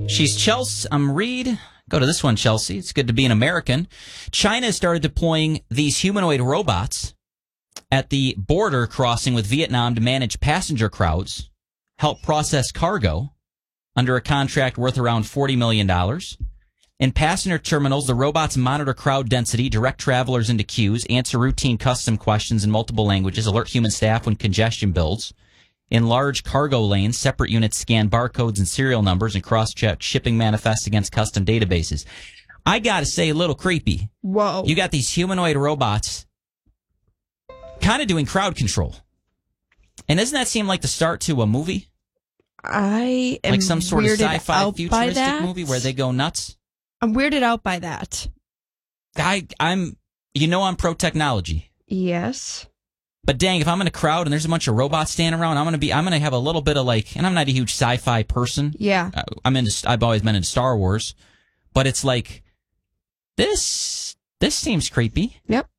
She's Chelsea Reed. Go to this one, Chelsea. It's good to be an American. China has started deploying these humanoid robots at the border crossing with Vietnam to manage passenger crowds, help process cargo under a contract worth around $40 million. In passenger terminals, the robots monitor crowd density, direct travelers into queues, answer routine custom questions in multiple languages, alert human staff when congestion builds. In large cargo lanes, separate units scan barcodes and serial numbers and cross-check shipping manifests against custom databases. I gotta say, a little creepy. Whoa. You got these humanoid robots kind of doing crowd control. And doesn't that seem like the start to a movie? I am like some sort of sci-fi futuristic movie where they go nuts? I'm weirded out by that. I'm pro technology. Yes. But dang, if I'm in a crowd and there's a bunch of robots standing around, I'm gonna have a little bit of and I'm not a huge sci-fi person. Yeah. I've always been into Star Wars, but it's like this seems creepy. Yep.